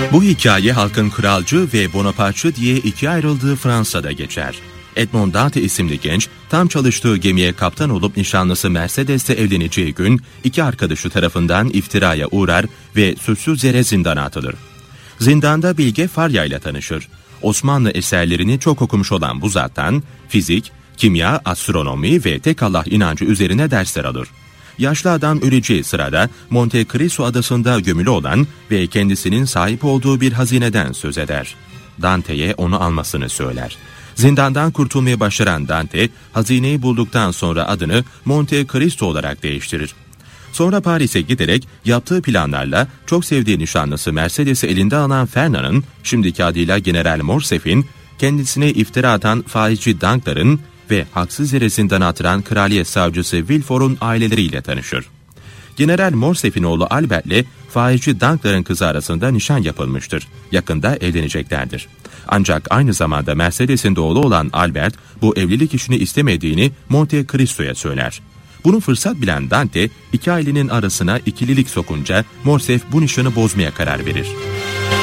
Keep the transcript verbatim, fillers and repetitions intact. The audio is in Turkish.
Bu hikaye halkın kralcı ve Bonapartçı diye ikiye ayrıldığı Fransa'da geçer. Edmond Dantès isimli genç, tam çalıştığı gemiye kaptan olup nişanlısı Mercedes'le evleneceği gün iki arkadaşı tarafından iftiraya uğrar ve suçsuz yere zindana atılır. Zindanda Bilge Farya ile tanışır. Osmanlı eserlerini çok okumuş olan bu zattan fizik, kimya, astronomi ve tek Allah inancı üzerine dersler alır. Yaşlı adam öleceği sırada Monte Cristo adasında gömülü olan ve kendisinin sahip olduğu bir hazineden söz eder. Dante'ye onu almasını söyler. Zindandan kurtulmayı başaran Dante, hazineyi bulduktan sonra adını Monte Cristo olarak değiştirir. Sonra Paris'e giderek yaptığı planlarla çok sevdiği nişanlısı Mercedes'i elinde alan Fernand'ın, şimdiki adıyla General Morcerf'in, kendisine iftira atan faizci Danglars' ve haksız yere zindana atılan kraliyet savcısı Villefort'un aileleriyle tanışır. General Morcerf'in oğlu Albert'le faizci Danklars'ın kızı arasında nişan yapılmıştır. Yakında evleneceklerdir. Ancak aynı zamanda Mercedes'in de oğlu olan Albert, bu evlilik işini istemediğini Monte Cristo'ya söyler. Bunu fırsat bilen Dante, iki ailenin arasına ikililik sokunca Morcerf bu nişanı bozmaya karar verir.